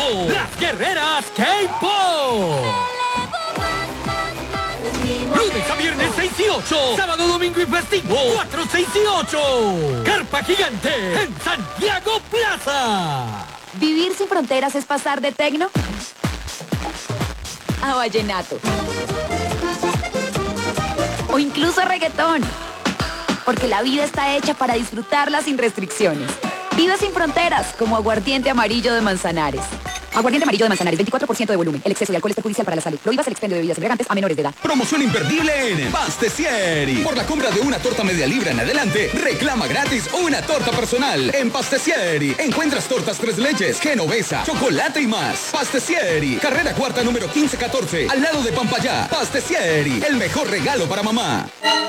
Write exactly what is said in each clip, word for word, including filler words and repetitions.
K-Pop. Las guerreras K-Pop. Lunes a viernes seis y ocho. Sábado, domingo y festivo cuatro, seis y ocho. Carpa Gigante en Santiago Plaza. ¿Vivir sin fronteras es pasar de tecno a vallenato? O incluso a reggaetón. Porque la vida está hecha para disfrutarla sin restricciones. Vive sin fronteras, como aguardiente amarillo de Manzanares. Aguardiente amarillo de Manzanares, veinticuatro por ciento de volumen. El exceso de alcohol es perjudicial para la salud. Prohíbas el expendio de bebidas embriagantes a menores de edad. Promoción imperdible en Pastesieri. Por la compra de una torta media libra en adelante, reclama gratis una torta personal. En Pastesieri encuentras tortas tres leches, genovesa, chocolate y más. Pastesieri, carrera cuarta número quince catorce, al lado de Pampayá. Pastesieri, el mejor regalo para mamá.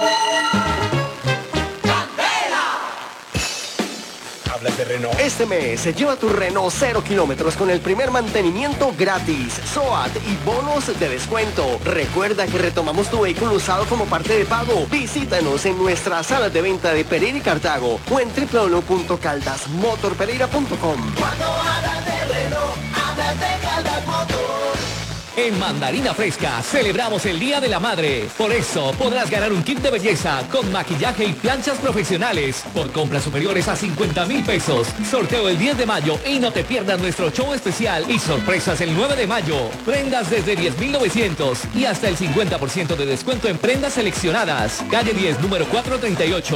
De Renault. Este mes se lleva tu Renault cero kilómetros con el primer mantenimiento gratis, SOAT y bonos de descuento. Recuerda que retomamos tu vehículo usado como parte de pago. Visítanos en nuestras salas de venta de Pereira y Cartago o en w w w punto caldas motor pereira punto com. Cuando hablas de Renault, hablas de Caldas Motor. En Mandarina Fresca celebramos el Día de la Madre. Por eso podrás ganar un kit de belleza con maquillaje y planchas profesionales por compras superiores a cincuenta mil pesos. Sorteo el diez de mayo y no te pierdas nuestro show especial y sorpresas el nueve de mayo. Prendas desde diez mil novecientos y hasta el cincuenta por ciento de descuento en prendas seleccionadas. Calle diez, número cuatrocientos treinta y ocho.